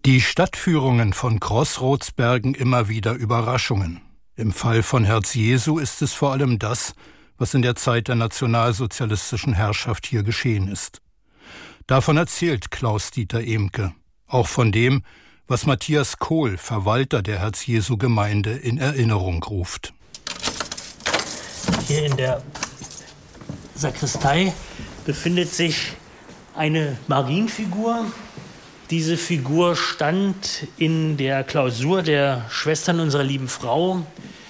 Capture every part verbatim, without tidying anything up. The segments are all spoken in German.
Die Stadtführungen von Crossroads bergen immer wieder Überraschungen. Im Fall von Herz Jesu ist es vor allem das, was in der Zeit der nationalsozialistischen Herrschaft hier geschehen ist. Davon erzählt Klaus-Dieter Ehmke, auch von dem, was Matthias Kohl, Verwalter der Herz-Jesu-Gemeinde, in Erinnerung ruft. Hier in der Sakristei befindet sich eine Marienfigur. Diese Figur stand in der Klausur der Schwestern unserer lieben Frau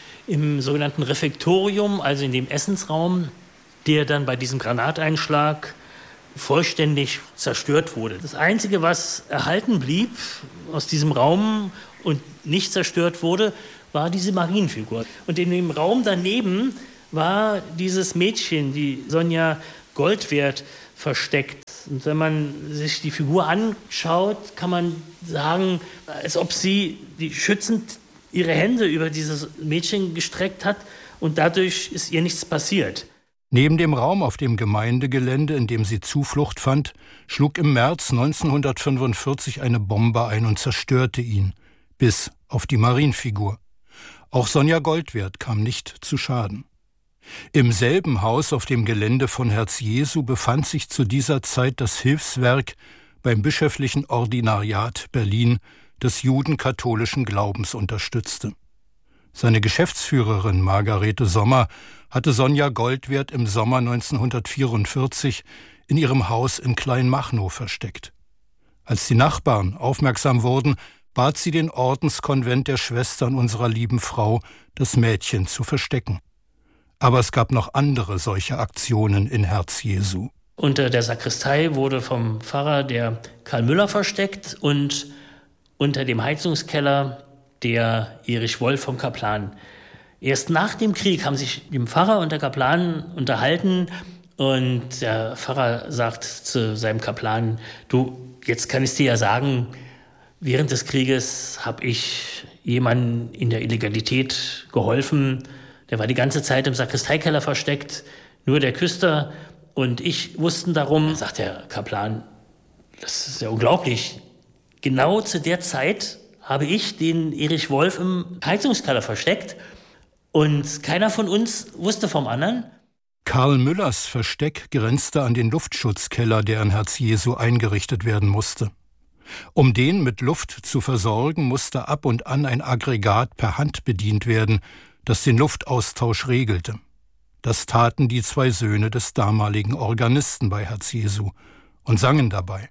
im sogenannten Refektorium, also in dem Essensraum, der dann bei diesem Granateinschlag vollständig zerstört wurde. Das Einzige, was erhalten blieb aus diesem Raum und nicht zerstört wurde, war diese Marienfigur. Und in dem Raum daneben war dieses Mädchen, die Sonja Goldwert, versteckt. Und wenn man sich die Figur anschaut, kann man sagen, als ob sie die schützend ihre Hände über dieses Mädchen gestreckt hat und dadurch ist ihr nichts passiert. Neben dem Raum auf dem Gemeindegelände, in dem sie Zuflucht fand, schlug im März neunzehnhundertfünfundvierzig eine Bombe ein und zerstörte ihn, bis auf die Marienfigur. Auch Sonja Goldwert kam nicht zu Schaden. Im selben Haus auf dem Gelände von Herz Jesu befand sich zu dieser Zeit das Hilfswerk beim Bischöflichen Ordinariat Berlin, das judenkatholischen Glaubens unterstützte. Seine Geschäftsführerin Margarete Sommer hatte Sonja Goldwert im Sommer neunzehnhundertvierundvierzig in ihrem Haus in Kleinmachnow versteckt. Als die Nachbarn aufmerksam wurden, bat sie den Ordenskonvent der Schwestern unserer lieben Frau, das Mädchen zu verstecken. Aber es gab noch andere solche Aktionen in Herz Jesu. Unter der Sakristei wurde vom Pfarrer der Karl Müller versteckt und unter dem Heizungskeller der Erich Wolf vom Kaplan. Erst nach dem Krieg haben sich der Pfarrer und der Kaplan unterhalten und der Pfarrer sagt zu seinem Kaplan, du, jetzt kann ich dir ja sagen, während des Krieges habe ich jemandem in der Illegalität geholfen. Der war die ganze Zeit im Sakristeikeller versteckt. Nur der Küster und ich wussten darum. Sagt der Kaplan, das ist ja unglaublich. Genau zu der Zeit habe ich den Erich Wolf im Heizungskeller versteckt. Und keiner von uns wusste vom anderen. Karl Müllers Versteck grenzte an den Luftschutzkeller, der an Herz Jesu eingerichtet werden musste. Um den mit Luft zu versorgen, musste ab und an ein Aggregat per Hand bedient werden, das den Luftaustausch regelte. Das taten die zwei Söhne des damaligen Organisten bei Herz Jesu und sangen dabei.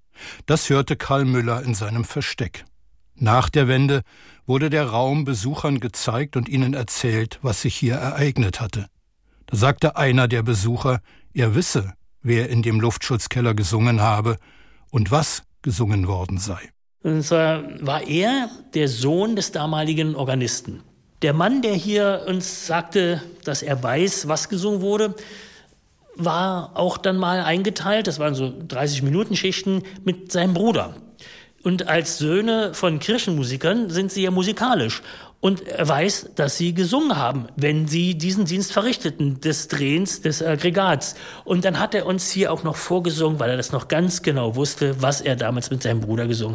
Das hörte Karl Müller in seinem Versteck. Nach der Wende wurde der Raum Besuchern gezeigt und ihnen erzählt, was sich hier ereignet hatte. Da sagte einer der Besucher, er wisse, wer in dem Luftschutzkeller gesungen habe und was gesungen worden sei. Und zwar war er der Sohn des damaligen Organisten. Der Mann, der hier uns sagte, dass er weiß, was gesungen wurde, war auch dann mal eingeteilt, das waren so dreißig-Minuten-Schichten, mit seinem Bruder. Und als Söhne von Kirchenmusikern sind sie ja musikalisch. Und er weiß, dass sie gesungen haben, wenn sie diesen Dienst verrichteten, des Drehens des Aggregats. Und dann hat er uns hier auch noch vorgesungen, weil er das noch ganz genau wusste, was er damals mit seinem Bruder gesungen hat.